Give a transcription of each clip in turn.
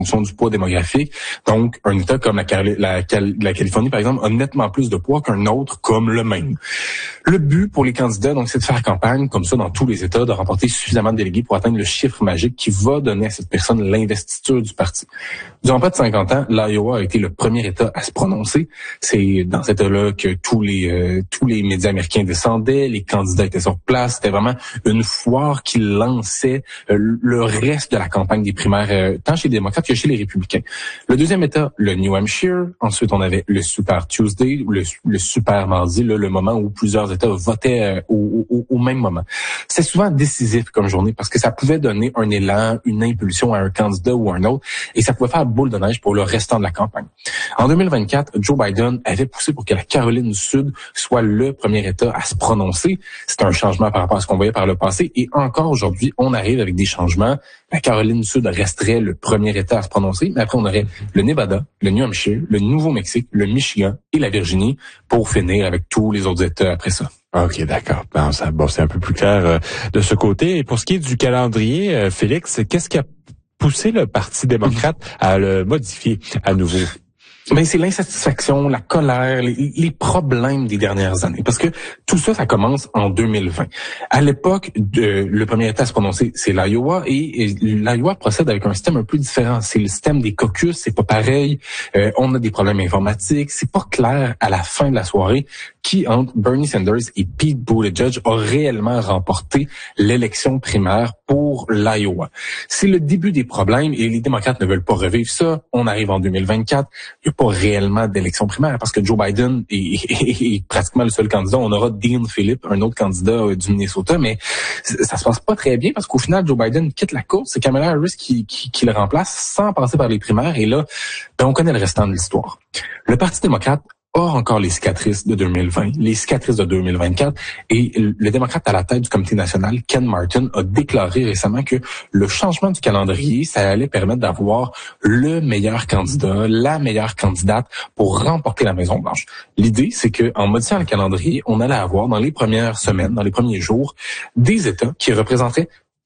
fonction du poids démographique. Donc, un État comme la Californie, par exemple, a nettement plus de poids qu'un autre comme le Maine. Le but pour les candidats, donc, c'est de faire campagne, comme ça, dans tous les États, de remporter suffisamment de délégués pour atteindre le chiffre magique qui va donner à cette personne l'investiture du parti. Durant pas de 50 ans, l'Iowa a été le premier État à se prononcer. C'est dans cet État-là que tous les médias américains descendaient, les candidats étaient sur place. C'était vraiment une foire qui lançait le reste de la campagne des primaires, tant chez les démocrates que chez les républicains. Le deuxième État, le New Hampshire. Ensuite, on avait le Super Tuesday, le Super Mardi, là, le moment où plusieurs États votaient au même moment. C'est souvent décisif comme journée parce que ça pouvait donner un élan, une impulsion à un candidat ou à un autre, et ça pouvait faire boule de neige pour le restant de la campagne. En 2024, Joe Biden avait poussé pour que la Caroline du Sud soit le premier État à se prononcer. C'est un changement par rapport à ce qu'on voyait par le passé, et encore aujourd'hui, on arrive avec des changements. La Caroline du Sud resterait le premier État à se prononcer, mais après on aurait le Nevada, le New Hampshire, le Nouveau-Mexique, le Michigan et la Virginie pour finir avec tous les autres États après ça. OK, d'accord. C'est un peu plus clair de ce côté. Et pour ce qui est du calendrier, Félix, qu'est-ce qui a poussé le Parti démocrate à le modifier à nouveau? Ben, c'est l'insatisfaction, la colère, les problèmes des dernières années. Parce que tout ça, ça commence en 2020. À l'époque, le premier État à se prononcer, c'est l'Iowa, et l'Iowa procède avec un système un peu différent. C'est le système des caucus, c'est pas pareil. On a des problèmes informatiques. C'est pas clair à la fin de la soirée qui, entre Bernie Sanders et Pete Buttigieg, a réellement remporté l'élection primaire pour l'Iowa. C'est le début des problèmes, et les démocrates ne veulent pas revivre ça. On arrive en 2024. Il n'y a pas réellement d'élection primaire parce que Joe Biden est pratiquement le seul candidat. On aura Dean Phillips, un autre candidat du Minnesota, mais ça se passe pas très bien parce qu'au final, Joe Biden quitte la course. C'est Kamala Harris qui le remplace sans passer par les primaires. Et là, on connaît le restant de l'histoire. Le Parti démocrate a encore les cicatrices de 2020, les cicatrices de 2024, et le démocrate à la tête du comité national, Ken Martin, a déclaré récemment que le changement du calendrier, ça allait permettre d'avoir le meilleur candidat, la meilleure candidate pour remporter la Maison-Blanche. L'idée, c'est que en modifiant le calendrier, on allait avoir dans les premières semaines, dans les premiers jours, des États qui représenteraient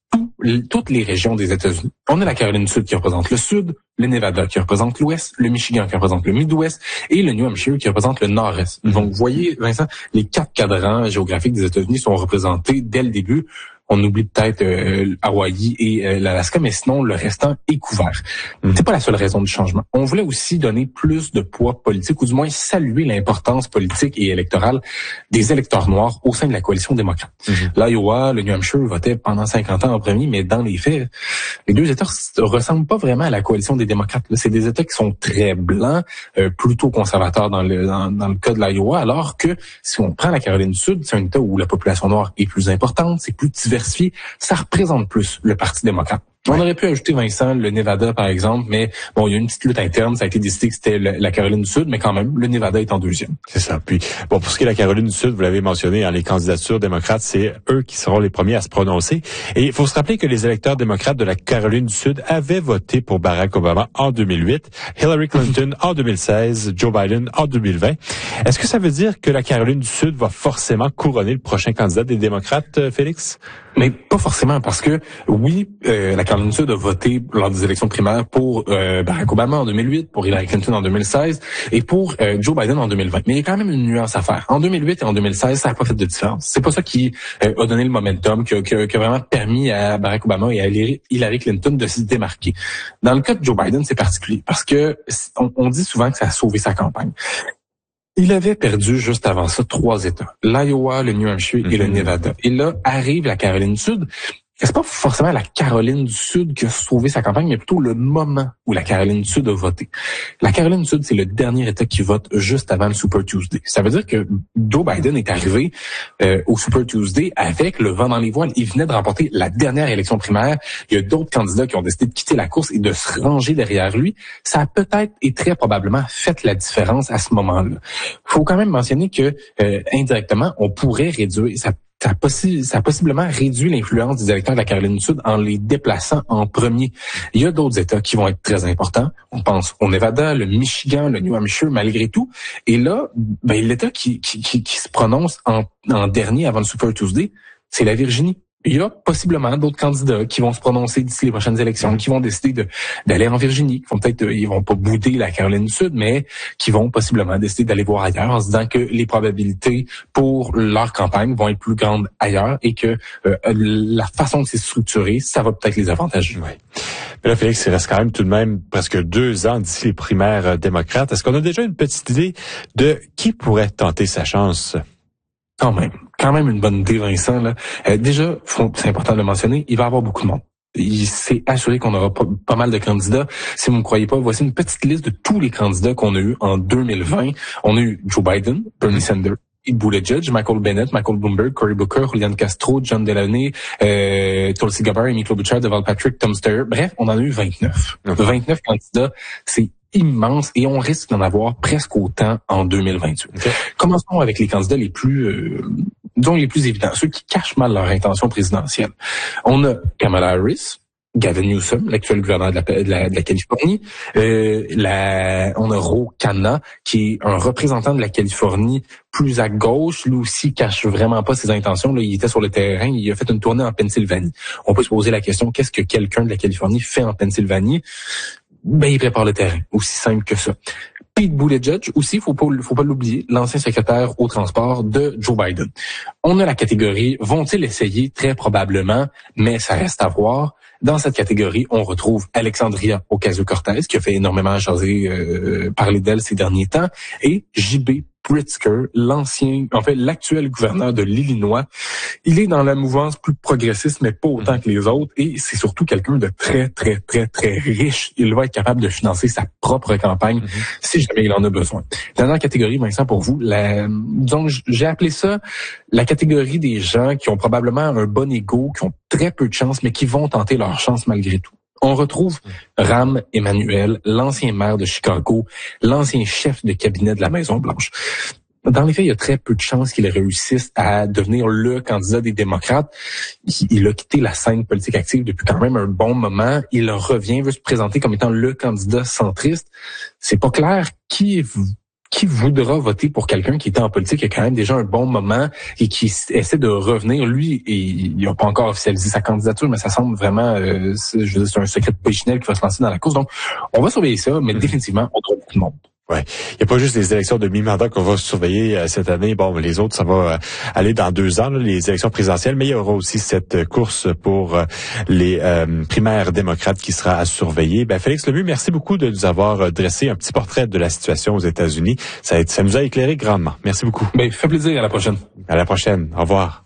toutes les régions des États-Unis. On a la Caroline du Sud qui représente le Sud, le Nevada qui représente l'Ouest, le Michigan qui représente le Midwest et le New Hampshire qui représente le Nord-Est. Donc, vous voyez, Vincent, les 4 cadrans géographiques des États-Unis sont représentés dès le début. On oublie peut-être Hawaï et l'Alaska, mais sinon, le restant est couvert. C'est pas la seule raison du changement. On voulait aussi donner plus de poids politique, ou du moins saluer l'importance politique et électorale des électeurs noirs au sein de la coalition démocrate. L'Iowa, le New Hampshire votaient pendant 50 ans en premier, mais dans les faits, les deux États ressemblent pas vraiment à la coalition des démocrates. Là, c'est des États qui sont très blancs, plutôt conservateurs dans le cas de l'Iowa, alors que si on prend la Caroline du Sud, c'est un État où la population noire est plus importante, c'est plus diversifié, ça représente plus le Parti démocrate. On aurait pu ajouter, Vincent, le Nevada, par exemple, mais bon, il y a une petite lutte interne. Ça a été décidé que c'était la Caroline du Sud, mais quand même, le Nevada est en deuxième. C'est ça. Puis, bon, pour ce qui est de la Caroline du Sud, vous l'avez mentionné, les candidatures démocrates, c'est eux qui seront les premiers à se prononcer. Et il faut se rappeler que les électeurs démocrates de la Caroline du Sud avaient voté pour Barack Obama en 2008, Hillary Clinton en 2016, Joe Biden en 2020. Est-ce que ça veut dire que la Caroline du Sud va forcément couronner le prochain candidat des démocrates, Félix? Mais pas forcément, parce que oui, la Caroline du Sud a voté lors des élections primaires pour Barack Obama en 2008, pour Hillary Clinton en 2016 et pour Joe Biden en 2020. Mais il y a quand même une nuance à faire. En 2008 et en 2016, ça n'a pas fait de différence. C'est pas ça qui a donné le momentum, qui a vraiment permis à Barack Obama et à Hillary Clinton de se démarquer. Dans le cas de Joe Biden, c'est particulier parce que on dit souvent que ça a sauvé sa campagne. Il avait perdu juste avant ça 3 États, l'Iowa, le New Hampshire et le Nevada. Et là, arrive la Caroline du Sud. C'est pas forcément la Caroline du Sud qui a sauvé sa campagne, mais plutôt le moment où la Caroline du Sud a voté. La Caroline du Sud, c'est le dernier État qui vote juste avant le Super Tuesday. Ça veut dire que Joe Biden est arrivé au Super Tuesday avec le vent dans les voiles. Il venait de remporter la dernière élection primaire. Il y a d'autres candidats qui ont décidé de quitter la course et de se ranger derrière lui. Ça a peut-être et très probablement fait la différence à ce moment-là. Faut quand même mentionner que indirectement, on pourrait réduire ça a possiblement réduit l'influence des électeurs de la Caroline du Sud en les déplaçant en premier. Il y a d'autres États qui vont être très importants. On pense au Nevada, le Michigan, le New Hampshire, malgré tout. Et là, l'État qui se prononce en dernier avant le Super Tuesday, c'est la Virginie. il y a possiblement d'autres candidats qui vont se prononcer d'ici les prochaines élections, qui vont décider d'aller en Virginie, ils vont pas bouder la Caroline du Sud, mais qui vont possiblement décider d'aller voir ailleurs en se disant que les probabilités pour leur campagne vont être plus grandes ailleurs et que la façon que c'est structuré, ça va peut-être les avantager. Oui. Mais là, Félix, il reste quand même tout de même presque 2 ans d'ici les primaires démocrates. Est-ce qu'on a déjà une petite idée de qui pourrait tenter sa chance? Quand même une bonne idée, Vincent. Là. Déjà, c'est important de le mentionner, il va y avoir beaucoup de monde. Il s'est assuré qu'on aura pas mal de candidats. Si vous ne me croyez pas, voici une petite liste de tous les candidats qu'on a eu en 2020. On a eu Joe Biden, Bernie Sanders, Pete Buttigieg, Michael Bennet, Michael Bloomberg, Cory Booker, Julian Castro, John Delaney, Tulsi Gabbard, Amy Klobuchar, Deval Patrick, Tom Steyer. Bref, on en a eu 29. 29 candidats, c'est immense et on risque d'en avoir presque autant en 2028. Okay. Commençons avec les candidats les plus, disons les plus évidents, ceux qui cachent mal leur intention présidentielle. On a Kamala Harris, Gavin Newsom, l'actuel gouverneur de la Californie. On a Ro Khanna, qui est un représentant de la Californie plus à gauche. Lui aussi cache vraiment pas ses intentions. Là, il était sur le terrain. Il a fait une tournée en Pennsylvanie. On peut se poser la question, qu'est-ce que quelqu'un de la Californie fait en Pennsylvanie? Il prépare le terrain. Aussi simple que ça. Pete Buttigieg aussi, faut pas l'oublier, l'ancien secrétaire au transport de Joe Biden. On a la catégorie, vont-ils essayer? Très probablement, mais ça reste à voir. Dans cette catégorie, on retrouve Alexandria Ocasio-Cortez, qui a fait énormément parler d'elle ces derniers temps, et J.B. Pritzker, l'actuel gouverneur de l'Illinois. Il est dans la mouvance plus progressiste, mais pas autant que les autres, et c'est surtout quelqu'un de très, très, très, très riche. Il va être capable de financer sa propre campagne si jamais il en a besoin. Dernière catégorie, Vincent, pour vous, j'ai appelé ça la catégorie des gens qui ont probablement un bon ego, qui ont très peu de chance, mais qui vont tenter leur chance malgré tout. On retrouve Rahm Emanuel, l'ancien maire de Chicago, l'ancien chef de cabinet de la Maison-Blanche. Dans les faits, il y a très peu de chances qu'il réussisse à devenir le candidat des démocrates. Il a quitté la scène politique active depuis quand même un bon moment. Il revient, veut se présenter comme étant le candidat centriste. C'est pas clair qui voudra voter pour quelqu'un qui était en politique il y a quand même déjà un bon moment et qui essaie de revenir. Lui, il n'a pas encore officialisé sa candidature, mais ça semble vraiment, c'est un secret de polichinelle qui va se lancer dans la course. Donc, on va surveiller ça, mais définitivement, on trouve beaucoup de monde. Ouais, il n'y a pas juste les élections de mi-mandat qu'on va surveiller cette année. Bon, les autres, ça va aller dans 2 ans, là, les élections présidentielles, mais il y aura aussi cette course pour les primaires démocrates qui sera à surveiller. Félix Lemieux, merci beaucoup de nous avoir dressé un petit portrait de la situation aux États-Unis. Ça nous a éclairé grandement. Merci beaucoup. Fait plaisir. À la prochaine. À la prochaine. Au revoir.